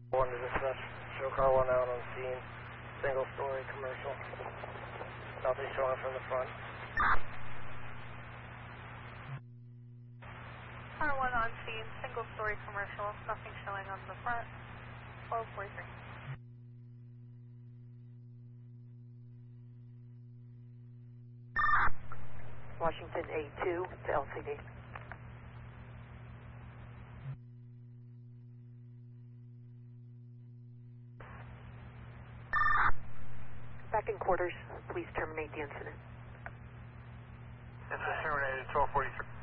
One to dispatch. Show car 1 out on scene. Single story commercial. Nothing showing from the front. Car 1 on scene, single story commercial, nothing showing on the front. 1243. Washington A2 to LCD. Back in quarters, please terminate the incident. Incident terminated, 1243.